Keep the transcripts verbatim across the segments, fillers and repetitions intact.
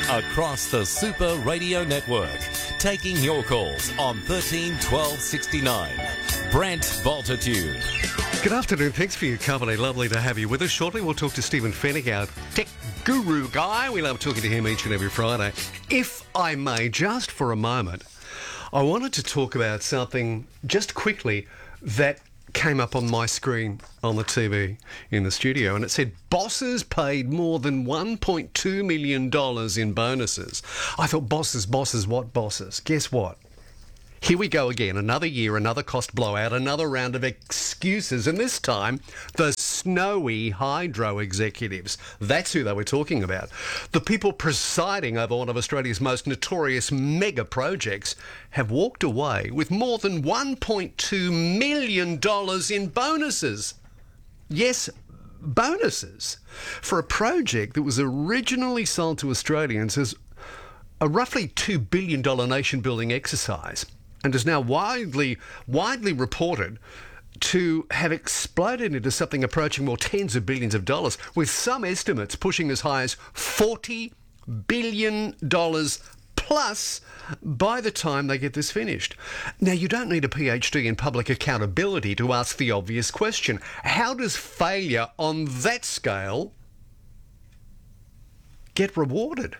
across the Super Radio Network, taking your calls on thirteen twelve sixty-nine. Brent Bultitude. Good afternoon. Thanks for your company. Lovely to have you with us. Shortly, we'll talk to Stephen Fennick, our tech guru guy. We love talking to him each and every Friday. If I may, just for a moment, I wanted to talk about something just quickly that came up on my screen on the T V in the studio, and it said bosses paid more than one point two million dollars in bonuses. I thought, bosses, bosses, what bosses? Guess what? Here we go again, another year, another cost blowout, another round of excuses, and this time, the Snowy Hydro executives. That's who they were talking about. The people presiding over one of Australia's most notorious mega projects have walked away with more than one point two million dollars in bonuses. Yes, bonuses for a project that was originally sold to Australians as a roughly two billion dollars nation-building exercise, and is now widely widely reported to have exploded into something approaching more tens of billions of dollars, with some estimates pushing as high as forty billion dollars plus by the time they get this finished. Now, you don't need a PhD in public accountability to ask the obvious question. How does failure on that scale get rewarded?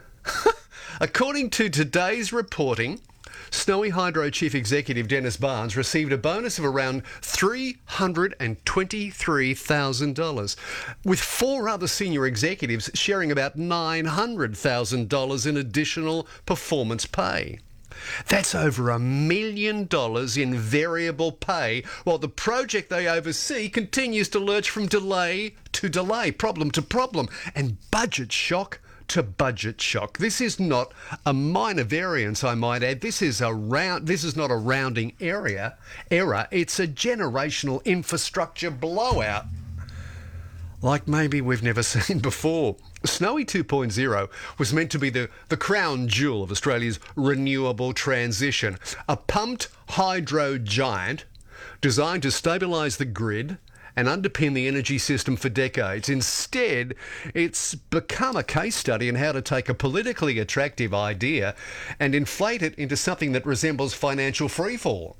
According to today's reporting, Snowy Hydro Chief Executive Dennis Barnes received a bonus of around three hundred twenty-three thousand dollars, with four other senior executives sharing about nine hundred thousand dollars in additional performance pay. That's over a million dollars in variable pay, while the project they oversee continues to lurch from delay to delay, problem to problem, and budget shock to budget shock. This is not a minor variance, I might add. This is a round. This is not a rounding area error. It's a generational infrastructure blowout, like maybe we've never seen before. Snowy two point oh was meant to be the, the crown jewel of Australia's renewable transition, a pumped hydro giant designed to stabilise the grid and underpin the energy system for decades. Instead, it's become a case study in how to take a politically attractive idea and inflate it into something that resembles financial freefall.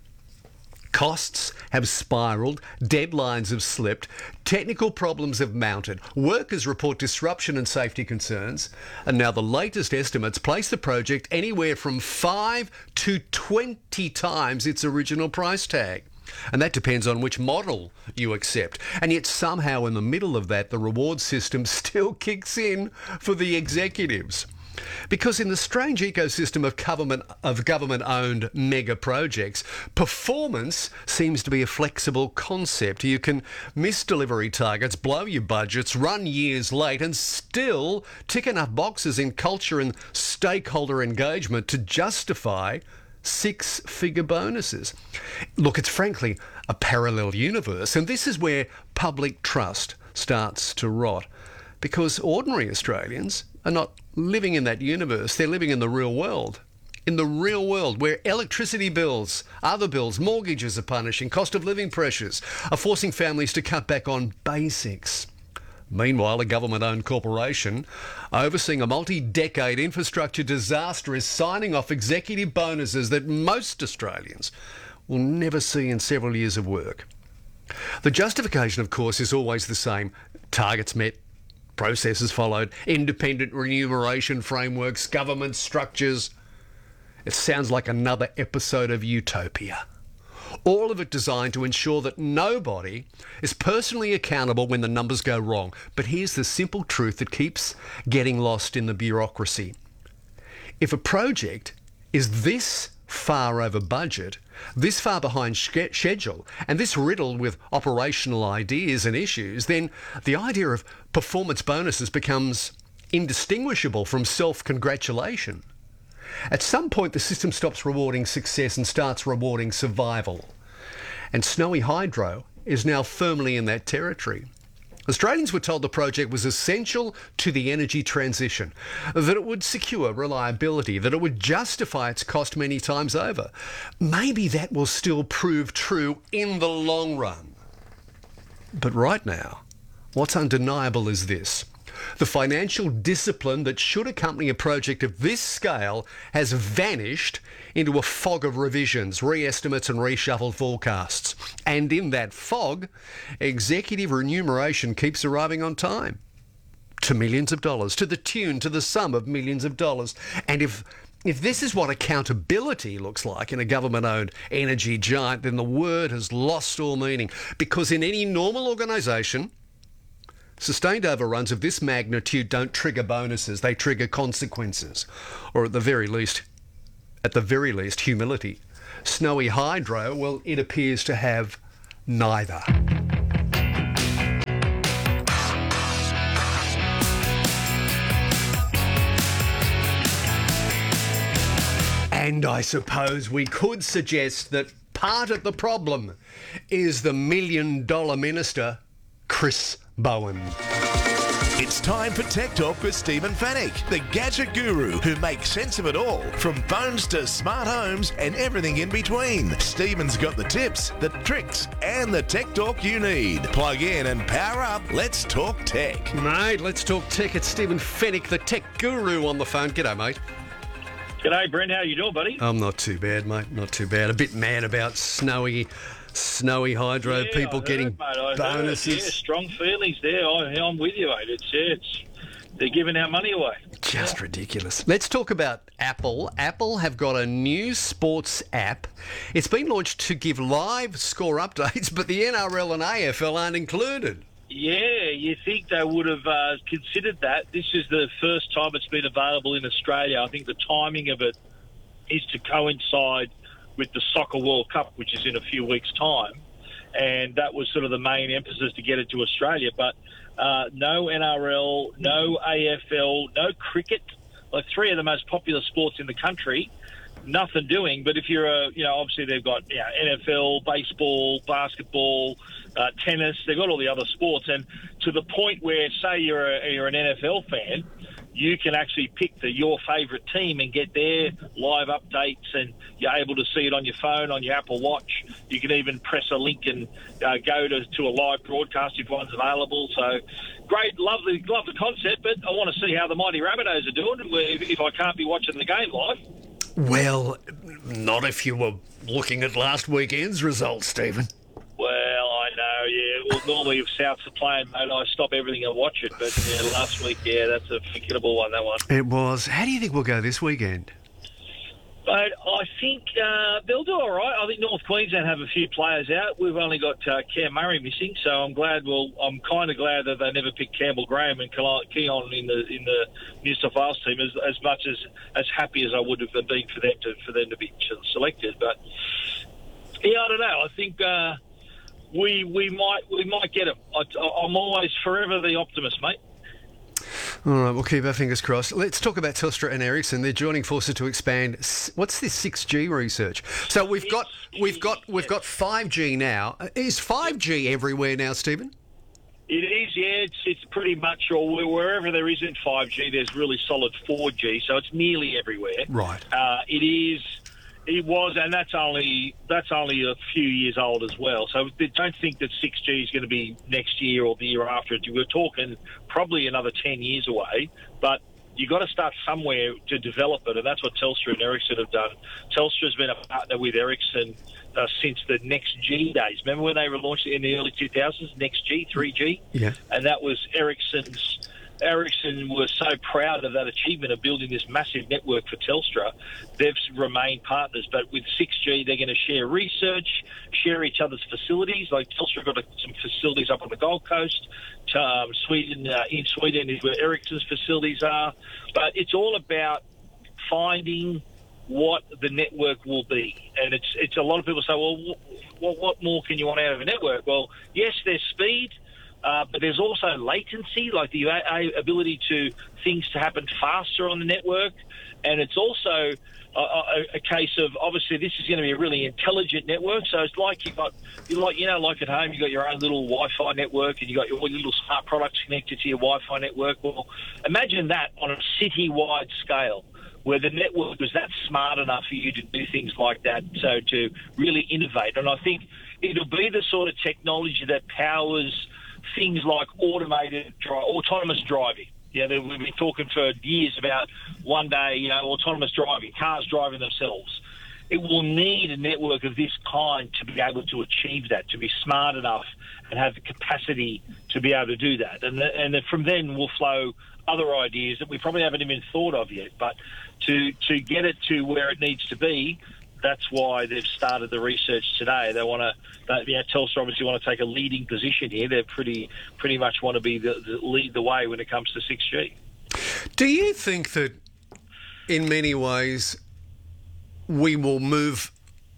Costs have spiralled, deadlines have slipped, technical problems have mounted, workers report disruption and safety concerns, and now the latest estimates place the project anywhere from five to twenty times its original price tag. And that depends on which model you accept. And yet somehow in the middle of that, the reward system still kicks in for the executives. Because in the strange ecosystem of government of government-owned mega projects, performance seems to be a flexible concept. You can miss delivery targets, blow your budgets, run years late, and still tick enough boxes in culture and stakeholder engagement to justify six-figure bonuses. Look, it's frankly a parallel universe, and this is where public trust starts to rot, because ordinary Australians are not living in that universe. They're living in the real world. In the real world, where electricity bills, other bills, mortgages are punishing, cost of living pressures are forcing families to cut back on basics. Meanwhile, a government-owned corporation overseeing a multi-decade infrastructure disaster is signing off executive bonuses that most Australians will never see in several years of work. The justification, of course, is always the same. Targets met, processes followed, independent remuneration frameworks, government structures. It sounds like another episode of Utopia. All of it designed to ensure that nobody is personally accountable when the numbers go wrong. But here's the simple truth that keeps getting lost in the bureaucracy. If a project is this far over budget, this far behind sch- schedule, and this riddled with operational ideas and issues, then the idea of performance bonuses becomes indistinguishable from self-congratulation. At some point, the system stops rewarding success and starts rewarding survival. And Snowy Hydro is now firmly in that territory. Australians were told the project was essential to the energy transition, that it would secure reliability, that it would justify its cost many times over. Maybe that will still prove true in the long run. But right now, what's undeniable is this. The financial discipline that should accompany a project of this scale has vanished into a fog of revisions, re-estimates and reshuffled forecasts. And in that fog, executive remuneration keeps arriving on time. To millions of dollars, to the tune, to the sum of millions of dollars. And if if this is what accountability looks like in a government-owned energy giant, then the word has lost all meaning. Because in any normal organisation, sustained overruns of this magnitude don't trigger bonuses, they trigger consequences. Or at the very least, at the very least, humility. Snowy Hydro, well, it appears to have neither. And I suppose we could suggest that part of the problem is the million-dollar minister, Chris Bowen. It's time for Tech Talk with Stephen Fennick, the gadget guru who makes sense of it all, from phones to smart homes and everything in between. Stephen's got the tips, the tricks and the tech talk you need. Plug in and power up. Let's talk tech. Mate, let's talk tech. It's Stephen Fennick, the tech guru, on the phone. G'day, mate. G'day, Brent. How you doing, buddy? I'm not too bad, mate. Not too bad. A bit mad about snowy, snowy hydro. Yeah, people I getting heard, mate, I bonuses. Heard, yeah, strong feelings there. I, I'm with you, mate. It's, yeah, it's they're giving our money away. Just ridiculous. Let's talk about Apple. Apple have got a new sports app. It's been launched to give live score updates, but the N R L and A F L aren't included. Yeah, you think they would have uh, considered that. This is the first time it's been available in Australia. I think the timing of it is to coincide with the Soccer World Cup, which is in a few weeks' time. And that was sort of the main emphasis to get it to Australia. But uh, no N R L, no A F L, no cricket, like three of the most popular sports in the country. Nothing doing, but if you're a, you know, obviously they've got you know, N F L, baseball, basketball, uh, tennis. They've got all the other sports, and to the point where, say, you're a, you're an N F L fan, you can actually pick the, your favourite team and get their live updates, and you're able to see it on your phone, on your Apple Watch. You can even press a link and uh, go to, to a live broadcast if one's available. So, great, lovely, love the concept, but I want to see how the Mighty Rabbitohs are doing if, if I can't be watching the game live. Well, not if you were looking at last weekend's results, Stephen. Well, I know, yeah. Well, normally if Souths are playing, mate, I stop everything and watch it. But yeah, last week, yeah, that's a forgettable one, that one. It was. How do you think we'll go this weekend? But I think uh, they'll do all right. I think North Queensland have a few players out. We've only got uh, Cam Murray missing, so I'm glad. Well, I'm kind of glad that they never picked Campbell Graham and Keon in the in the New South Wales team. As, as much as as happy as I would have been for them to for them to be selected, but yeah, I don't know. I think uh, we we might we might get them. I, I'm always forever the optimist, mate. All right, we'll keep our fingers crossed. Let's talk about Telstra and Ericsson. They're joining forces to expand. What's this six G research? So we've got we've got we've got five G now. Is five G everywhere now, Stephen? It is, yeah. It's it's pretty much, or wherever there isn't five G, there's really solid four G. So it's nearly everywhere. Right. Uh, it is. It was, and that's only that's only a few years old as well. So don't think that six G is going to be next year or the year after. We're talking probably another ten years away, but you've got to start somewhere to develop it, and that's what Telstra and Ericsson have done. Telstra's been a partner with Ericsson uh, since the Next G days. Remember when they were launched in the early two thousands, Next G, three G? Yeah. And that was Ericsson's... Ericsson was so proud of that achievement of building this massive network for Telstra. They've remained partners, but with six G, they're going to share research, share each other's facilities. Like Telstra got some facilities up on the Gold Coast. Um, Sweden, uh, in Sweden is where Ericsson's facilities are. But it's all about finding what the network will be. And it's it's a lot of people say, well, what, what more can you want out of a network? Well, yes, there's speed. Uh, but there's also latency, like the ability to things to happen faster on the network. And it's also a, a, a case of, obviously, this is going to be a really intelligent network. So it's like you've got, you like you know, like at home, you've got your own little Wi-Fi network and you've got your little smart products connected to your Wi-Fi network. Well, imagine that on a city-wide scale, where the network was that smart enough for you to do things like that, so to really innovate. And I think it'll be the sort of technology that powers things like automated, dri- autonomous driving. Yeah, they- we've been talking for years about one day, you know, autonomous driving, cars driving themselves. It will need a network of this kind to be able to achieve that, to be smart enough and have the capacity to be able to do that. And, th- and then from then will flow other ideas that we probably haven't even thought of yet. But to to get it to where it needs to be, that's why they've started the research today. They want to, you know, Telstra obviously want to take a leading position here. They pretty pretty much want to be the, the lead the way when it comes to six G. Do you think that in many ways we will move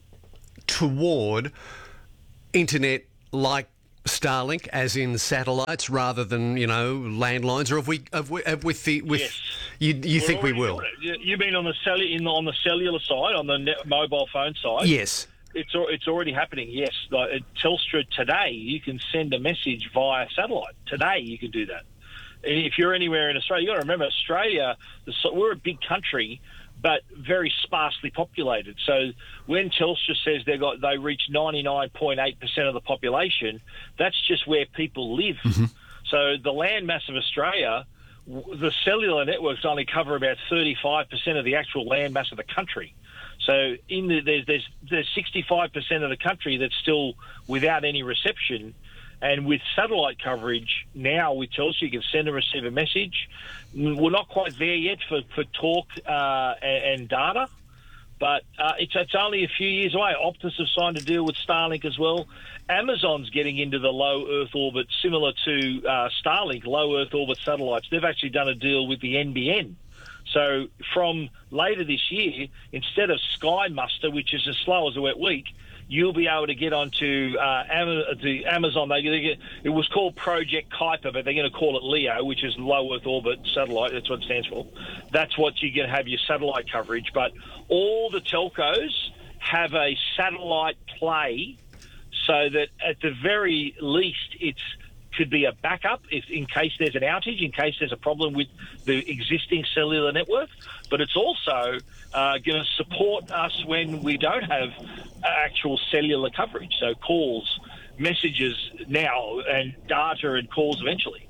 toward internet like Starlink, as in satellites, rather than, you know, landlines? Or have we, have we, have with the, with, Yes. you, you We're think we already will? doing it. You- You've been on the cellu- in, on the cellular side, on the net mobile phone side. Yes. It's al- it's already happening. Yes, like at Telstra today, you can send a message via satellite. Today, you can do that. And if you're anywhere in Australia, you got to remember Australia. The, so- we're a big country, but very sparsely populated. So when Telstra says they got they reach ninety-nine point eight percent of the population, that's just where people live. Mm-hmm. So the landmass of Australia, w- the cellular networks only cover about thirty-five percent of the actual landmass of the country. So in the, there's there's there's sixty-five percent of the country that's still without any reception. And with satellite coverage now with Telstra, you can send and receive a message. We're not quite there yet for, for talk uh, and, and data, but uh, it's, it's only a few years away. Optus have signed a deal with Starlink as well. Amazon's getting into the low Earth orbit, similar to uh, Starlink, low Earth orbit satellites. They've actually done a deal with the N B N. So from later this year, instead of Sky Muster, which is as slow as a wet week, you'll be able to get onto uh, Am- the Amazon. They, they get, it was called Project Kuiper, but they're going to call it LEO, which is Low Earth Orbit Satellite. That's what it stands for. That's what you're going to have your satellite coverage. But all the telcos have a satellite play so that at the very least it's could be a backup if in case there's an outage, in case there's a problem with the existing cellular network. But it's also uh, going to support us when we don't have actual cellular coverage. So calls, messages now, and data and calls eventually.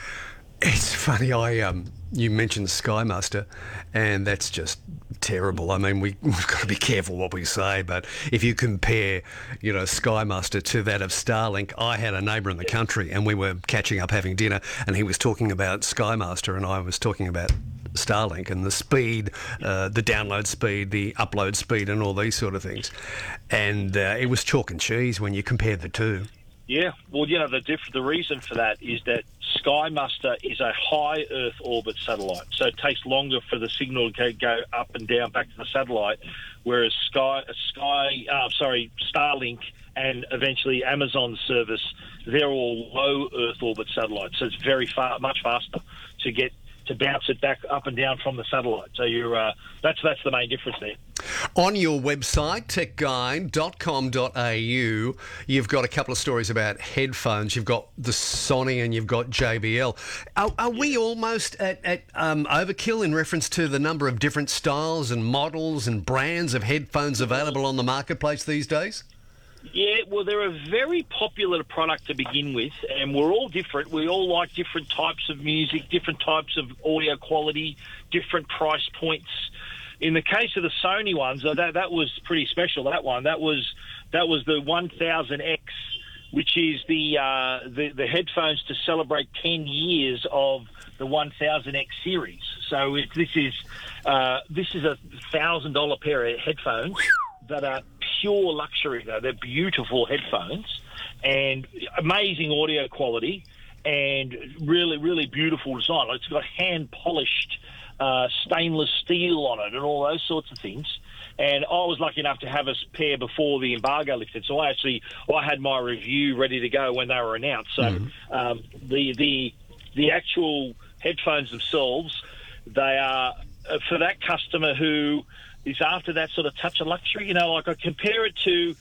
It's funny, I um, you mentioned Sky Muster, and that's just terrible. I mean, we, we've got to be careful what we say, but if you compare, you know, Sky Muster to that of Starlink, I had a neighbour in the country, and we were catching up having dinner, and he was talking about Sky Muster, and I was talking about Starlink and the speed, uh, the download speed, the upload speed, and all these sort of things. And uh, it was chalk and cheese when you compare the two. Yeah, well, you know, the diff- the reason for that is that Sky Muster is a high Earth orbit satellite, so it takes longer for the signal to go up and down back to the satellite, whereas Sky, Sky, uh, sorry, Starlink and eventually Amazon service, they're all low Earth orbit satellites, so it's very far, much faster to get to bounce it back up and down from the satellite. So you're uh, that's that's the main difference there. On your website, tech guide dot com dot a u, you've got a couple of stories about headphones. You've got the Sony and you've got J B L. Are, are we almost at, at um, overkill in reference to the number of different styles and models and brands of headphones available on the marketplace these days? Yeah, well, they're a very popular product to begin with, and we're all different. We all like different types of music, different types of audio quality, different price points. In the case of the Sony ones, that that was pretty special. That one, that was that was the one thousand X, which is the uh, the the headphones to celebrate ten years of the one thousand X series. So it, this is uh, this is a thousand dollar pair of headphones that are pure luxury. Though they're beautiful headphones and amazing audio quality and really really beautiful design. It's got hand polished uh, stainless steel on it and all those sorts of things. And I was lucky enough to have a pair before the embargo lifted, so I actually I had my review ready to go when they were announced. So mm-hmm. um, the the the actual headphones themselves, they are uh, for that customer who is after that sort of touch of luxury. You know, like I compare it to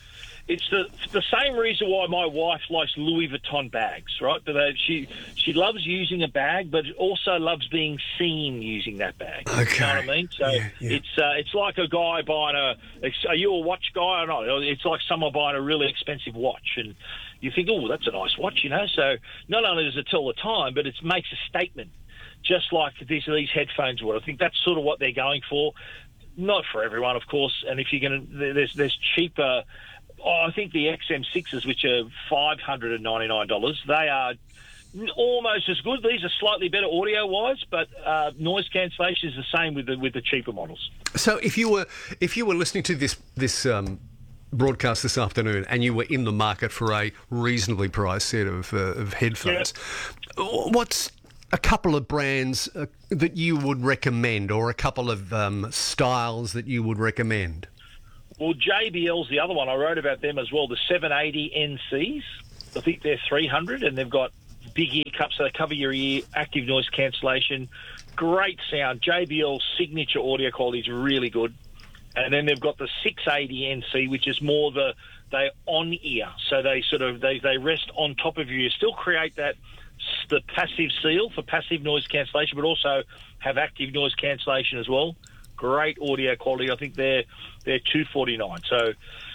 it's the the same reason why my wife likes Louis Vuitton bags, right? But uh, she she loves using a bag, but also loves being seen using that bag. Okay. You know what I mean? So Yeah, yeah. it's uh, it's like a guy buying a. Are you a watch guy or not? It's like someone buying a really expensive watch, and you think, oh, that's a nice watch, you know. So not only does it tell the time, but it makes a statement, just like these these headphones would. I think that's sort of what they're going for. Not for everyone, of course. And if you're going to, there's there's cheaper. Oh, I think the X M sixes, which are five hundred and ninety nine dollars, they are almost as good. These are slightly better audio wise, but uh, noise cancellation is the same with the with the cheaper models. So if you were if you were listening to this this um, broadcast this afternoon and you were in the market for a reasonably priced set of, uh, of headphones, yeah. what's a couple of brands uh, that you would recommend, or a couple of um, styles that you would recommend? Well, J B L's the other one. I wrote about them as well. The seven eighty N Cs. I think they're three hundred, and they've got big ear cups, so they cover your ear, active noise cancellation, great sound. J B L's signature audio quality is really good. And then they've got the six eighty N C, which is more the they on ear, so they sort of they, they rest on top of you. You still create that the passive seal for passive noise cancellation, but also have active noise cancellation as well. Great audio quality. I think they're they're two forty-nine. So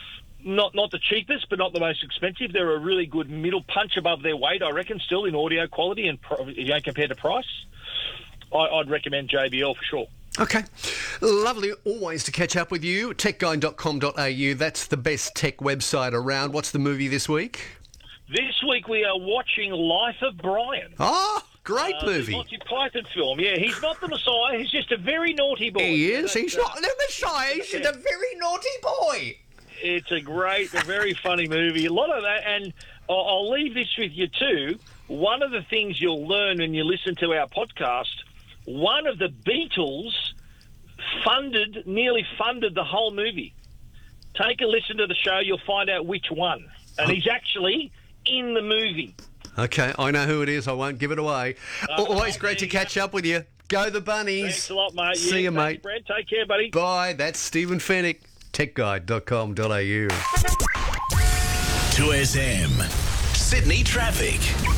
not not the cheapest, but not the most expensive. They're a really good middle punch above their weight, I reckon, still in audio quality and you know, compared to price. I, I'd recommend J B L for sure. Okay. Lovely always to catch up with you. tech guide dot com dot a u. That's the best tech website around. What's the movie this week? This week we are watching Life of Brian. Oh, great uh, movie. The Monty Python film. Yeah, he's not the Messiah. He's just a very naughty boy. He is. You know, He's uh, not the Messiah. He's just a very naughty boy. It's a great, a very funny movie. A lot of that, and I'll, I'll leave this with you too. One of the things you'll learn when you listen to our podcast, one of the Beatles funded, nearly funded the whole movie. Take a listen to the show, you'll find out which one. And he's actually in the movie. Okay, I know who it is. I won't give it away. Uh, Always great to catch up with you. Go the Bunnies. Thanks a lot, mate. See yeah, you, mate. Brad. Take care, buddy. Bye. That's Stephen Fennick. tech guide dot com dot a u. two S M. Sydney traffic.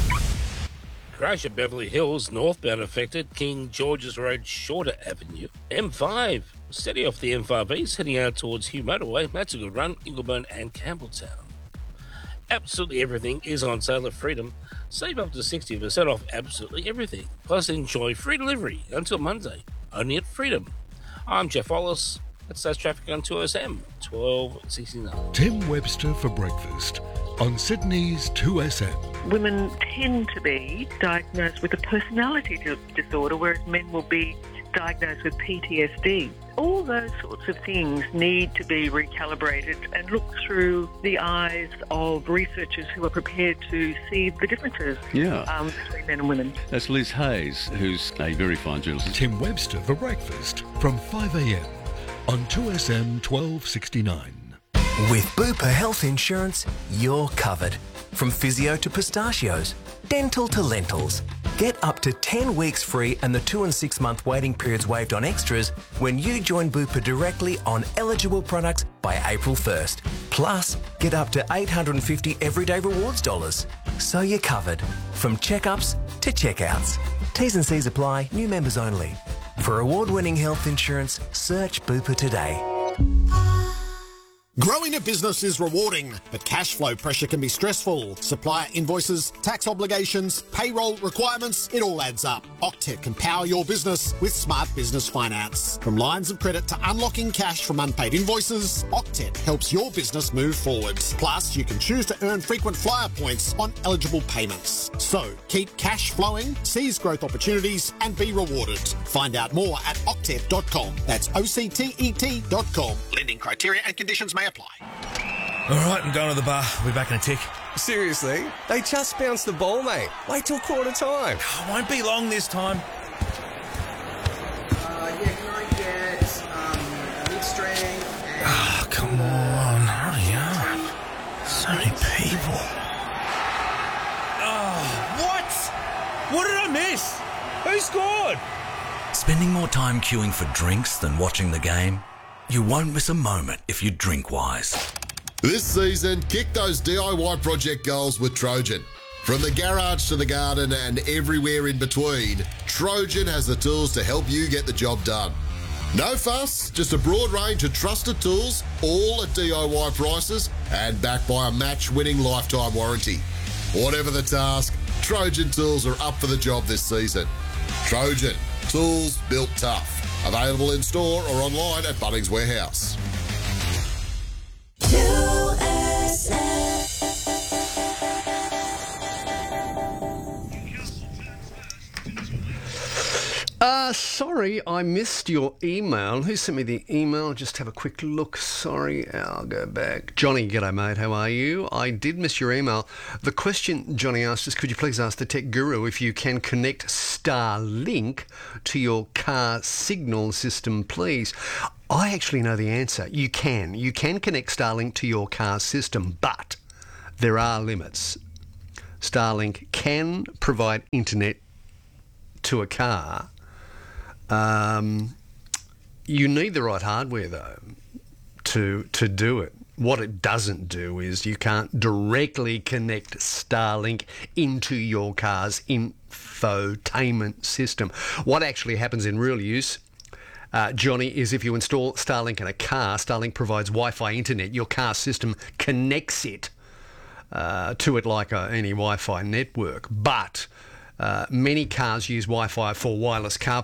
Crash at Beverly Hills, northbound affected, King George's Road, Shorter Avenue. M five, steady off the M five East, heading out towards Hugh Motorway. That's a good run, Ingleburn and Campbelltown. Absolutely everything is on sale at Freedom. Save up to sixty percent off absolutely everything. Plus enjoy free delivery until Monday, only at Freedom. I'm Jeff Wallace. That's That's traffic on two S M, twelve sixty-nine. Tim Webster for breakfast on Sydney's two S M. Women tend to be diagnosed with a personality disorder, whereas men will be diagnosed with P T S D. All those sorts of things need to be recalibrated and looked through the eyes of researchers who are prepared to see the differences yeah. um, between men and women. That's Liz Hayes, who's a very fine journalist. Tim Webster for breakfast from five a m on two S M twelve sixty-nine. With Bupa Health Insurance, you're covered. From physio to pistachios, dental to lentils. Get up to ten weeks free and the two and six month waiting periods waived on extras when you join Bupa directly on eligible products by April first. Plus, get up to eight hundred fifty everyday rewards dollars. So you're covered. From checkups to checkouts. T's and C's apply, new members only. For award-winning health insurance, search Bupa today. Growing a business is rewarding, but cash flow pressure can be stressful. Supplier invoices, tax obligations, payroll requirements, it all adds up. Octet can power your business with Smart Business Finance. From lines of credit to unlocking cash from unpaid invoices, Octet helps your business move forward. Plus, you can choose to earn frequent flyer points on eligible payments. So, keep cash flowing, seize growth opportunities, and be rewarded. Find out more at octet dot com. That's O C T E T dot com. Lending criteria and conditions may apply. All right, I'm going to the bar. We'll be back in a tick. Seriously? They just bounced the ball, mate. Wait till quarter time. Oh, won't be long this time. Uh, yeah, can I get um, mid-string and... Oh, come on. Hurry up. So many people. Oh, what? What did I miss? Who scored? Spending more time queuing for drinks than watching the game? You won't miss a moment if you drink wise. This season, kick those D I Y project goals with Trojan. From the garage to the garden and everywhere in between, Trojan has the tools to help you get the job done. No fuss, just a broad range of trusted tools, all at D I Y prices and backed by a match-winning lifetime warranty. Whatever the task, Trojan tools are up for the job this season. Trojan, tools built tough. Available in store or online at Bunnings Warehouse. Uh, sorry, I missed your email. Who sent me the email? Just have a quick look. Sorry, I'll go back. Johnny, g'day mate, how are you? I did miss your email. The question Johnny asked is, could you please ask the tech guru if you can connect Starlink to your car signal system, please? I actually know the answer. You can. You can connect Starlink to your car system, but there are limits. Starlink can provide internet to a car. Um, you need the right hardware, though, to to do it. What it doesn't do is you can't directly connect Starlink into your car's infotainment system. What actually happens in real use, uh, Johnny, is if you install Starlink in a car, Starlink provides Wi-Fi internet. Your car system connects it uh, to it like a, any Wi-Fi network. But uh, many cars use Wi-Fi for wireless car